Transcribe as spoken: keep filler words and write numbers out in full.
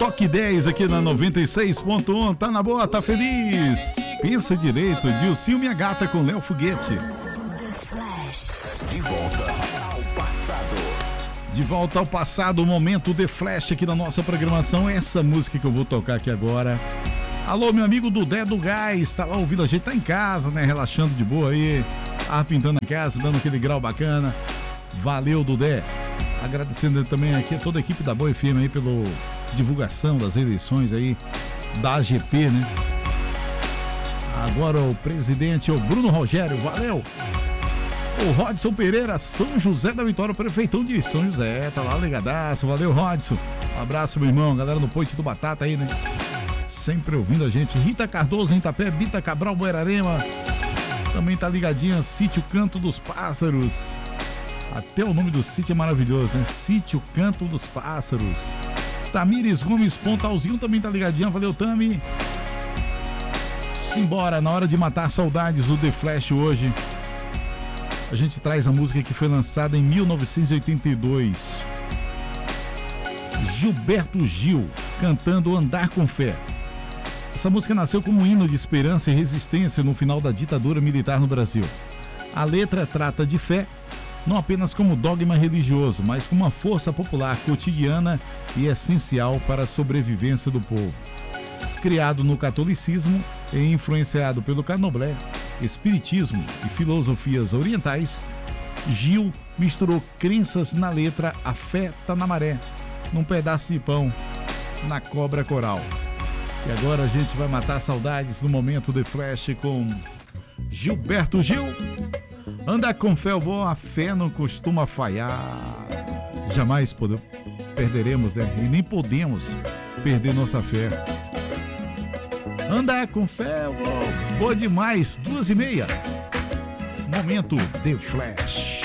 Toque dez aqui na noventa e seis ponto um. Tá na boa, tá feliz? Pensa direito, Dilcinho Minha Gata com Léo Foguete. De volta ao passado. De volta ao passado, o momento The Flash aqui na nossa programação. Essa música que eu vou tocar aqui agora. Alô, meu amigo Dudé do Gás, tá lá ouvindo a gente, tá em casa, né? Relaxando de boa aí, tá pintando a casa, dando aquele grau bacana. Valeu, Dudé. Agradecendo também aqui a toda a equipe da Boa F M aí pela divulgação das eleições aí da A G P, né? Agora o presidente é o Bruno Rogério, valeu! O Rodson Pereira, São José da Vitória, prefeitão de São José, tá lá ligadaço, valeu, Rodson. Um abraço, meu irmão, galera do Ponte do Batata aí, né? Sempre ouvindo a gente. Rita Cardoso em Itapé, Bita Cabral, Buerarema, também tá ligadinha, Sítio Canto dos Pássaros. Até o nome do sítio é maravilhoso, né? Sítio Canto dos Pássaros. Tamires Gomes Pontalzinho também tá ligadinha, valeu, Tami. Simbora, na hora de matar saudades do The Flash hoje. A gente traz a música que foi lançada em mil novecentos e oitenta e dois. Gilberto Gil, cantando Andar com Fé. Essa música nasceu como um hino de esperança e resistência no final da ditadura militar no Brasil. A letra trata de fé, não apenas como dogma religioso, mas como uma força popular cotidiana e essencial para a sobrevivência do povo. Criado no catolicismo e influenciado pelo candomblé, espiritismo e filosofias orientais, Gil misturou crenças na letra A fé tá na maré, num pedaço de pão, na cobra coral. E agora a gente vai matar saudades no momento de Flash com Gilberto Gil. Andar com fé, eu vou, a fé não costuma falhar. Jamais pode, perderemos, né? E nem podemos perder nossa fé. Andar com fé, eu vou, boa demais, duas e meia. Momento The Flash.